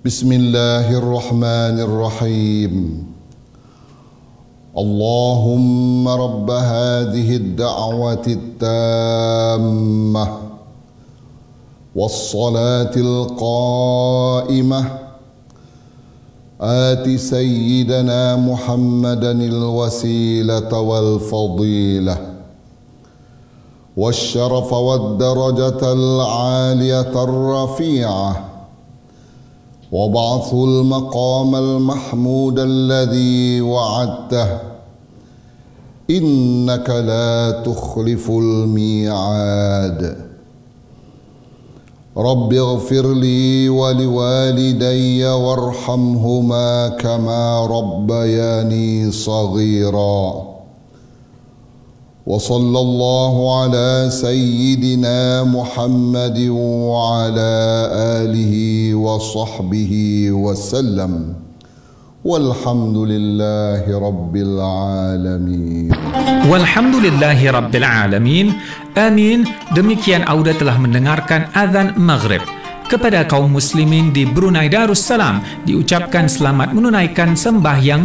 بسم الله الرحمن الرحيم اللهم رب هذه الدعوة التامة والصلاة القائمة آت سيدنا محمدا الوسيلة والفضيلة والشرف والدرجة العالية الرفيعة وابعث المقام المحمود الذي وعدته إنك لا تخلف الميعاد رب اغفر لي ولوالدي وارحمهما كما ربياني صغيرا وصلى الله على سيدنا محمد وعلى آله وصحبه وسلم والحمد لله رب العالمين. Walhamdulillahi Rabbil Alamin. Amin. Demikian Auda telah mendengarkan azan maghrib. Kepada kaum muslimin di Brunei Darussalam diucapkan selamat menunaikan sembahyang